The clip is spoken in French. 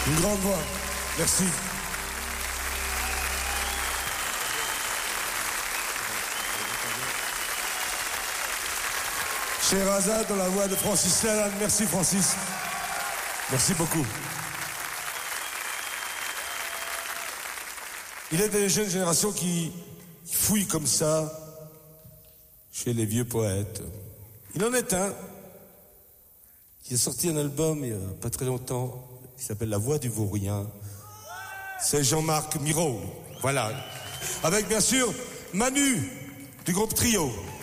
Une grande voix. Merci. Sherazade dans la voix de Francis Lalanne. Merci Francis. Merci beaucoup. Il est des jeunes générations qui fouillent comme ça chez les vieux poètes. Il en est un qui a sorti un album il n'y a pas très longtemps qui s'appelle La Voix du Vaurien. C'est Jean-Marc Mirault. Voilà. Avec bien sûr Manu du groupe Trio.